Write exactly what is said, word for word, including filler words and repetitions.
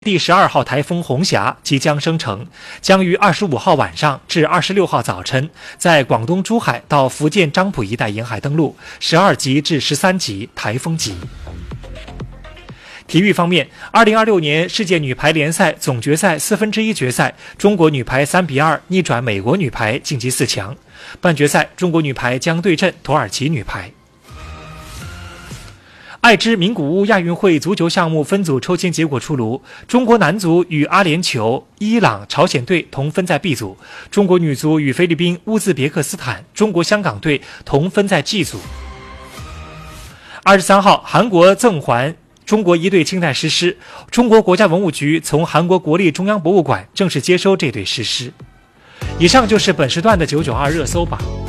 第十二号台风红霞即将生成，将于二十五号晚上至二十六号早晨在广东珠海到福建漳浦一带沿海登陆，十二级至十三级台风级。体育方面，二零二六年世界女排联赛总决赛四分之一决赛，中国女排三比二逆转美国女排晋级四强。半决赛，中国女排将对阵土耳其女排。爱知名古屋亚运会足球项目分组抽签结果出炉，中国男足与阿联酋、伊朗、朝鲜队同分在 B 组，中国女足与菲律宾、乌兹别克斯坦、中国香港队同分在 G 组。二十三号，韩国赠还中国一对清代诗诗，中国国家文物局从韩国国立中央博物馆正式接收这对诗诗。以上就是本时段的九九二热搜榜。